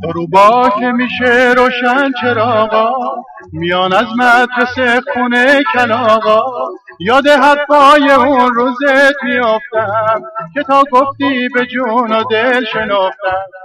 غروبا که میشه روشن چراغا، میان از مدرسه خونه کلاغا، یاد حرفای اون روزت میافتم که تا گفتی به جون و دل شنفتم.